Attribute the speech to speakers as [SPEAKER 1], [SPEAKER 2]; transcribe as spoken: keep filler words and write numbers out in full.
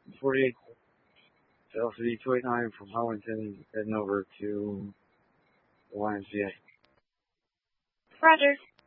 [SPEAKER 1] forty-eight, Velocity two eighty-nine from Harlington, heading over to the Y M C A.
[SPEAKER 2] Roger.